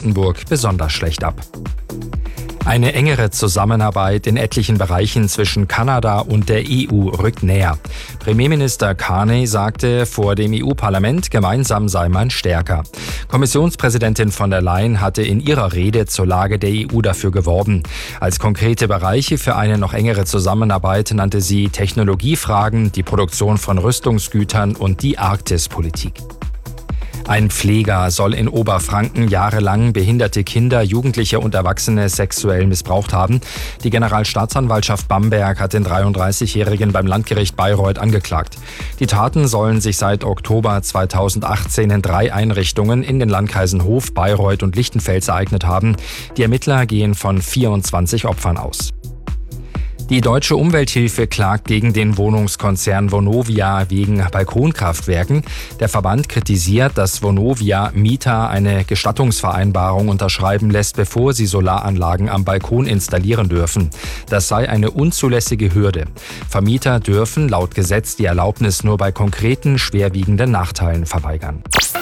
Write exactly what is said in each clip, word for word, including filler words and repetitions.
Brandenburg besonders schlecht ab. Eine engere Zusammenarbeit in etlichen Bereichen zwischen Kanada und der E U rückt näher. Premierminister Carney sagte vor dem E U-Parlament, gemeinsam sei man stärker. Kommissionspräsidentin von der Leyen hatte in ihrer Rede zur Lage der E U dafür geworben. Als konkrete Bereiche für eine noch engere Zusammenarbeit nannte sie Technologiefragen, die Produktion von Rüstungsgütern und die Arktispolitik. Ein Pfleger soll in Oberfranken jahrelang behinderte Kinder, Jugendliche und Erwachsene sexuell missbraucht haben. Die Generalstaatsanwaltschaft Bamberg hat den dreiunddreißigjährigen beim Landgericht Bayreuth angeklagt. Die Taten sollen sich seit Oktober zweitausendachtzehn in drei Einrichtungen in den Landkreisen Hof, Bayreuth und Lichtenfels ereignet haben. Die Ermittler gehen von vierundzwanzig Opfern aus. Die Deutsche Umwelthilfe klagt gegen den Wohnungskonzern Vonovia wegen Balkonkraftwerken. Der Verband kritisiert, dass Vonovia Mieter eine Gestattungsvereinbarung unterschreiben lässt, bevor sie Solaranlagen am Balkon installieren dürfen. Das sei eine unzulässige Hürde. Vermieter dürfen laut Gesetz die Erlaubnis nur bei konkreten, schwerwiegenden Nachteilen verweigern.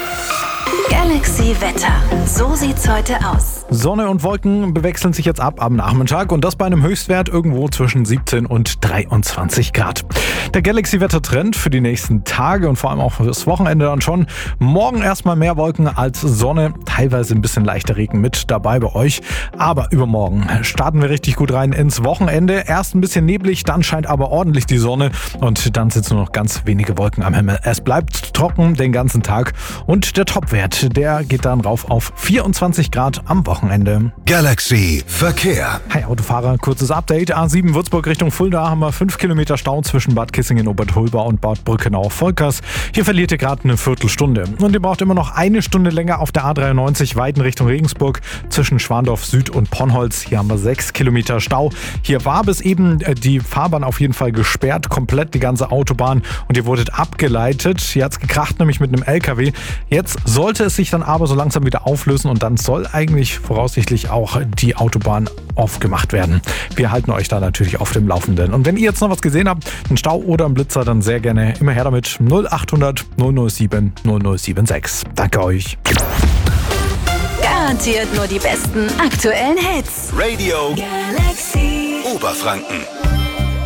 Galaxy Wetter. So sieht's heute aus. Sonne und Wolken bewechseln sich jetzt ab am Nachmittag und das bei einem Höchstwert irgendwo zwischen siebzehn und dreiundzwanzig Grad. Der Galaxy-Wetter-Trend für die nächsten Tage und vor allem auch für das Wochenende dann schon. Morgen erstmal mehr Wolken als Sonne, teilweise ein bisschen leichter Regen mit dabei bei euch. Aber übermorgen starten wir richtig gut rein ins Wochenende. Erst ein bisschen neblig, dann scheint aber ordentlich die Sonne und dann sitzen nur noch ganz wenige Wolken am Himmel. Es bleibt trocken den ganzen Tag und der Topwert, der geht dann rauf auf vierundzwanzig Grad am Wochenende. Galaxy Verkehr. Hi Autofahrer, kurzes Update. A sieben Würzburg Richtung Fulda haben wir fünf Kilometer Stau zwischen Bad Kissingen, Obertolba und Bad Brückenau-Volkers. Hier verliert ihr gerade eine Viertelstunde. Und ihr braucht immer noch eine Stunde länger auf der A dreiundneunzig Weiden Richtung Regensburg zwischen Schwandorf Süd und Ponnholz. Hier haben wir sechs Kilometer Stau. Hier war bis eben die Fahrbahn auf jeden Fall gesperrt, komplett die ganze Autobahn und ihr wurdet abgeleitet. Hier hat es gekracht, nämlich mit einem L K W. Jetzt sollte es sich dann aber so langsam wieder auflösen und dann soll eigentlich voraussichtlich auch die Autobahn aufgemacht werden. Wir halten euch da natürlich auf dem Laufenden. Und wenn ihr jetzt noch was gesehen habt, einen Stau oder einen Blitzer, dann sehr gerne immer her damit. null achthundert null null sieben null null sieben sechs. Danke euch. Garantiert nur die besten aktuellen Hits. Radio Galaxy Oberfranken.